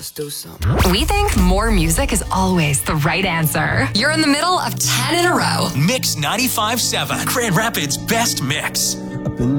Let's do something. We think more music is always the right answer. You're in the middle of 10 in a row. Mix 95.7, Grand Rapids' best mix.